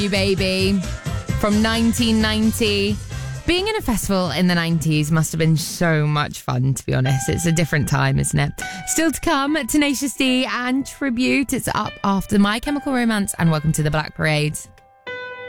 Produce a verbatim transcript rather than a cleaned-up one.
You Baby from nineteen ninety. Being in a festival in the nineties must have been so much fun, to be honest. It's a different time, isn't it? Still to come, Tenacious D and Tribute. It's up after My Chemical Romance, and welcome to the Black Parade.